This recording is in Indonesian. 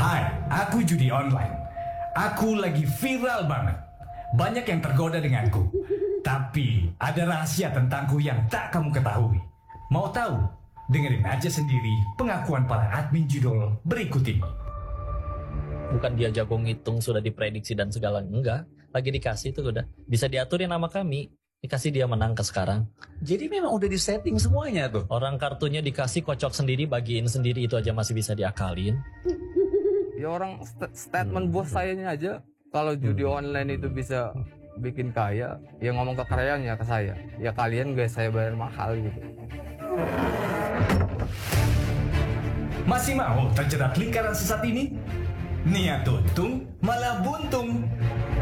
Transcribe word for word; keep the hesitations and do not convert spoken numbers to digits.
Hai, aku judi online. Aku lagi viral banget. Banyak yang tergoda denganku. Tapi ada rahasia tentangku yang tak kamu ketahui. Mau tahu? Dengerin aja sendiri pengakuan para admin judul berikut ini. Bukan dia jago ngitung, sudah diprediksi dan segala, enggak. Lagi dikasih tuh udah. Bisa diaturin nama kami. Dikasih dia menang ke sekarang. Jadi memang udah disetting semuanya tuh. Orang kartunya dikasih, kocok sendiri, bagiin sendiri, itu aja masih bisa diakalin. Ya orang st statement bos sayanya aja kalau judi online itu bisa bikin kaya, ya ngomong kekayaannya ke saya. Ya kalian guys, saya bayar mahal gitu. Masih mau terjerat lingkaran sesat ini? Niat untung malah buntung.